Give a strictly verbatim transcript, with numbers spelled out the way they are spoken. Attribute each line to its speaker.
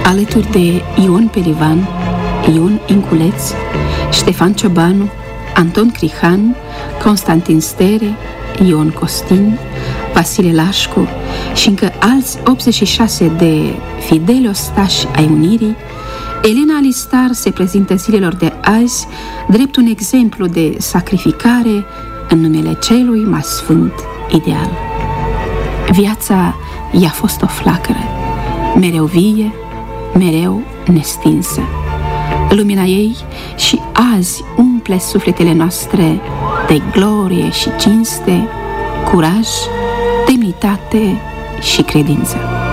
Speaker 1: alături de Ion Pelivan, Ion Inculeț, Ștefan Ciobanu, Anton Crihan, Constantin Stere, Ion Costin, Vasile Lașcu și încă alți optzeci și șase de fideli ostași ai Unirii, Elena Alistar se prezintă zilelor de azi drept un exemplu de sacrificare în numele celui mai sfânt ideal. Viața i-a fost o flacără, mereu vie, mereu nestinsă. Lumina ei și azi umple sufletele noastre de glorie și cinste, curaj, demnitate și credință.